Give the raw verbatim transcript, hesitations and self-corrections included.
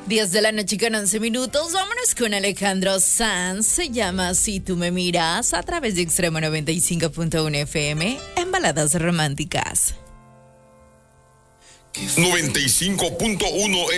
diez de la noche con once minutos. Vámonos con Alejandro Sanz. Se llama Si tú me miras a través de Extremo noventa y cinco punto uno F M en Baladas Románticas. noventa y cinco punto uno